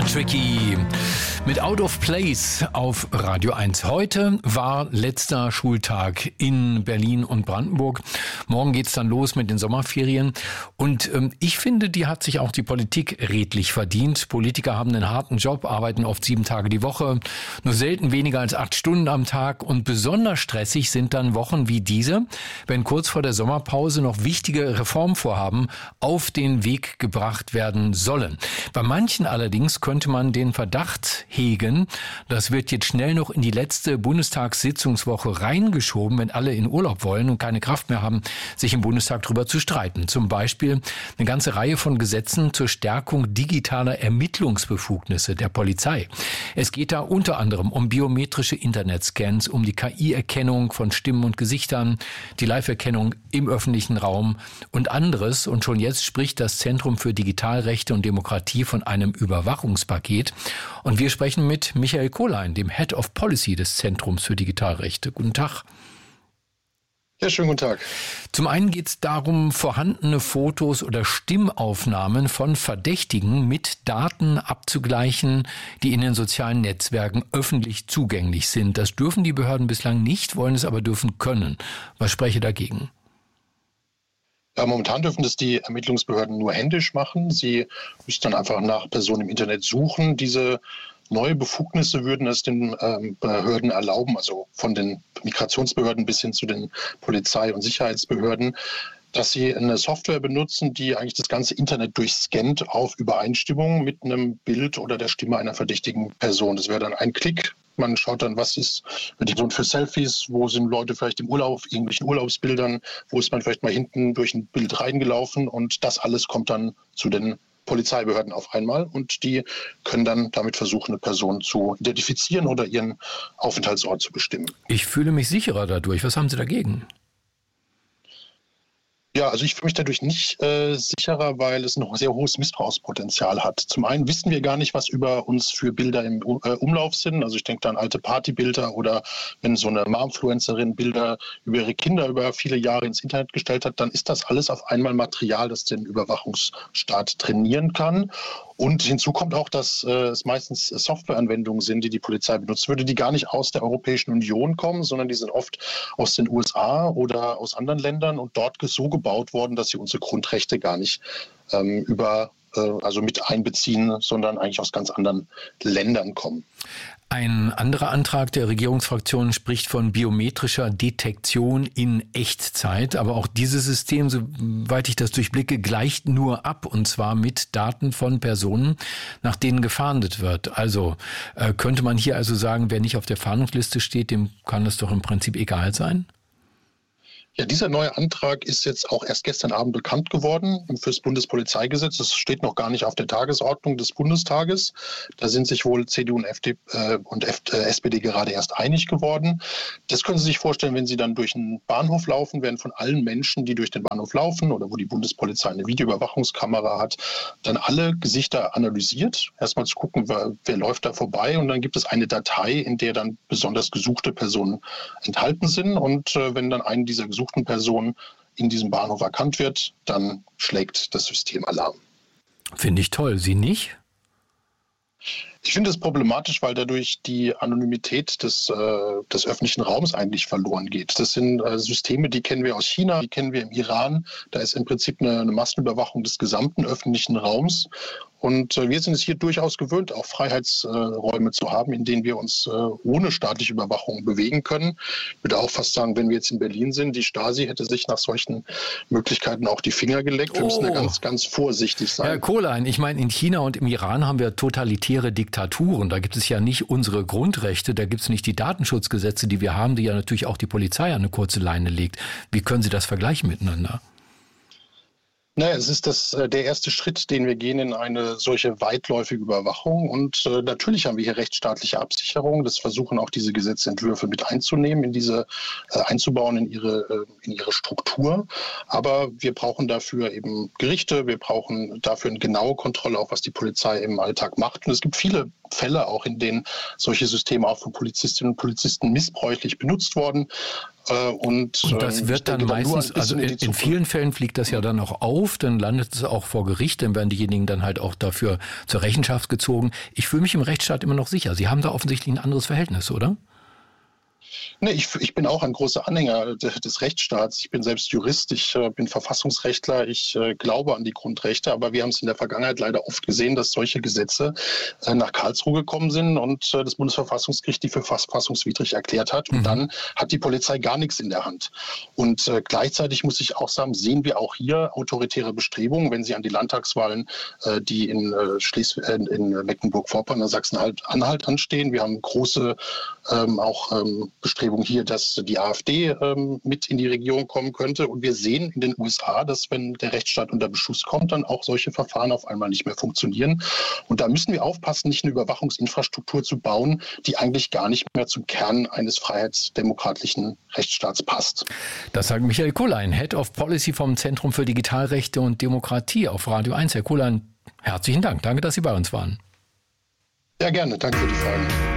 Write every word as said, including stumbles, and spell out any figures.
Tricky mit Out of Place auf Radio eins. Heute war letzter Schultag in Berlin und Brandenburg. Morgen geht's dann los mit den Sommerferien. Und ähm, ich finde, die hat sich auch die Politik redlich verdient. Politiker haben einen harten Job, arbeiten oft sieben Tage die Woche, nur selten weniger als acht Stunden am Tag. Und besonders stressig sind dann Wochen wie diese, wenn kurz vor der Sommerpause noch wichtige Reformvorhaben auf den Weg gebracht werden sollen. Bei manchen allerdings könnte man den Verdacht hegen, das wird jetzt schnell noch in die letzte Bundestagssitzungswoche reingeschoben, wenn alle in Urlaub wollen und keine Kraft mehr haben, sich im Bundestag darüber zu streiten. Zum Beispiel eine ganze Reihe von Gesetzen zur Stärkung digitaler Ermittlungsbefugnisse der Polizei. Es geht da unter anderem um biometrische Internetscans, um die K I-Erkennung von Stimmen und Gesichtern, die Live-Erkennung im öffentlichen Raum und anderes. Und schon jetzt spricht das Zentrum für Digitalrechte und Demokratie von einem Überwachungspaket. Und wir sprechen mit Michael Kohlein, dem Head of Policy des Zentrums für Digitalrechte. Guten Tag. Ja, schönen guten Tag. Zum einen geht es darum, vorhandene Fotos oder Stimmaufnahmen von Verdächtigen mit Daten abzugleichen, die in den sozialen Netzwerken öffentlich zugänglich sind. Das dürfen die Behörden bislang nicht, wollen es aber dürfen können. Was spreche dagegen? Ja, momentan dürfen das die Ermittlungsbehörden nur händisch machen. Sie müssen dann einfach nach Personen im Internet suchen. Diese neue Befugnisse würden es den ähm, Behörden erlauben, also von den Migrationsbehörden bis hin zu den Polizei- und Sicherheitsbehörden, dass sie eine Software benutzen, die eigentlich das ganze Internet durchscannt auf Übereinstimmung mit einem Bild oder der Stimme einer verdächtigen Person. Das wäre dann ein Klick. Man schaut dann, was ist die Person für Selfies, wo sind Leute vielleicht im Urlaub, irgendwelchen Urlaubsbildern, wo ist man vielleicht mal hinten durch ein Bild reingelaufen und das alles kommt dann zu den Polizeibehörden auf einmal und die können dann damit versuchen, eine Person zu identifizieren oder ihren Aufenthaltsort zu bestimmen. Ich fühle mich sicherer dadurch. Was haben Sie dagegen? Ja, also ich fühle mich dadurch nicht äh, sicherer, weil es ein sehr hohes Missbrauchspotenzial hat. Zum einen wissen wir gar nicht, was über uns für Bilder im äh, Umlauf sind. Also ich denke da an alte Partybilder oder wenn so eine Momfluencerin Bilder über ihre Kinder über viele Jahre ins Internet gestellt hat, dann ist das alles auf einmal Material, das den Überwachungsstaat trainieren kann. Und hinzu kommt auch, dass äh, es meistens Softwareanwendungen sind, die die Polizei benutzen würde, die gar nicht aus der Europäischen Union kommen, sondern die sind oft aus den U S A oder aus anderen Ländern und dort so gebaut worden, dass sie unsere Grundrechte gar nicht ähm, über, äh, also mit einbeziehen, sondern eigentlich aus ganz anderen Ländern kommen. Ein anderer Antrag der Regierungsfraktion spricht von biometrischer Detektion in Echtzeit. Aber auch dieses System, soweit ich das durchblicke, gleicht nur ab. Und zwar mit Daten von Personen, nach denen gefahndet wird. Also äh, könnte man hier also sagen, wer nicht auf der Fahndungsliste steht, dem kann das doch im Prinzip egal sein? Ja, dieser neue Antrag ist jetzt auch erst gestern Abend bekannt geworden fürs Bundespolizeigesetz. Das steht noch gar nicht auf der Tagesordnung des Bundestages. Da sind sich wohl C D U und, F D P, äh, und F- äh, S P D gerade erst einig geworden. Das können Sie sich vorstellen, wenn Sie dann durch einen Bahnhof laufen, werden von allen Menschen, die durch den Bahnhof laufen oder wo die Bundespolizei eine Videoüberwachungskamera hat, dann alle Gesichter analysiert. Erstmal zu gucken, wer, wer läuft da vorbei. Und dann gibt es eine Datei, in der dann besonders gesuchte Personen enthalten sind. Und äh, wenn dann eine dieser gesuchten Person in diesem Bahnhof erkannt wird, dann schlägt das System Alarm. Finde ich toll. Sie nicht? Ich finde es problematisch, weil dadurch die Anonymität des, äh, des öffentlichen Raums eigentlich verloren geht. Das sind äh, Systeme, die kennen wir aus China, die kennen wir im Iran. Da ist im Prinzip eine, eine Massenüberwachung des gesamten öffentlichen Raums. Und äh, wir sind es hier durchaus gewöhnt, auch Freiheitsräume äh, zu haben, in denen wir uns äh, ohne staatliche Überwachung bewegen können. Ich würde auch fast sagen, wenn wir jetzt in Berlin sind, die Stasi hätte sich nach solchen Möglichkeiten auch die Finger geleckt. Wir oh. müssen da ganz, ganz vorsichtig sein. Herr Kohlein, ich meine, in China und im Iran haben wir totalitäre Diktaturen. Da gibt es ja nicht unsere Grundrechte, da gibt es nicht die Datenschutzgesetze, die wir haben, die ja natürlich auch die Polizei an eine kurze Leine legt. Wie können Sie das vergleichen miteinander? Naja, es ist das, äh, der erste Schritt, den wir gehen in eine solche weitläufige Überwachung. Und äh, natürlich haben wir hier rechtsstaatliche Absicherung. Das versuchen auch diese Gesetzentwürfe mit einzunehmen, in diese äh, einzubauen in ihre, äh, in ihre Struktur. Aber wir brauchen dafür eben Gerichte. Wir brauchen dafür eine genaue Kontrolle, auch was die Polizei im Alltag macht. Und es gibt viele Fälle auch, in denen solche Systeme auch von Polizistinnen und Polizisten missbräuchlich benutzt wurden. Und, und das wird dann meistens, also in, in vielen Fällen fliegt das ja dann auch auf, dann landet es auch vor Gericht, dann werden diejenigen dann halt auch dafür zur Rechenschaft gezogen. Ich fühle mich im Rechtsstaat immer noch sicher. Sie haben da offensichtlich ein anderes Verhältnis, oder? Nee, ich, ich bin auch ein großer Anhänger des Rechtsstaats. Ich bin selbst Jurist, ich äh, bin Verfassungsrechtler, ich äh, glaube an die Grundrechte, aber wir haben es in der Vergangenheit leider oft gesehen, dass solche Gesetze äh, nach Karlsruhe gekommen sind und äh, das Bundesverfassungsgericht die für verfassungswidrig erklärt hat. Und mhm. dann hat die Polizei gar nichts in der Hand. Und äh, gleichzeitig muss ich auch sagen, sehen wir auch hier autoritäre Bestrebungen, wenn Sie an die Landtagswahlen, äh, die in, äh, Schles- äh, in Mecklenburg-Vorpommern, Sachsen-Anhalt anstehen. Wir haben große ähm, auch ähm, Bestrebung hier, dass die AfD ähm, mit in die Regierung kommen könnte. Und wir sehen in den U S A, dass wenn der Rechtsstaat unter Beschuss kommt, dann auch solche Verfahren auf einmal nicht mehr funktionieren. Und da müssen wir aufpassen, nicht eine Überwachungsinfrastruktur zu bauen, die eigentlich gar nicht mehr zum Kern eines freiheitsdemokratischen Rechtsstaats passt. Das sagt Michael Kuhlein, Head of Policy vom Zentrum für Digitalrechte und Demokratie auf Radio eins. Herr Kuhlein, herzlichen Dank. Danke, dass Sie bei uns waren. Ja, gerne. Danke für die Fragen.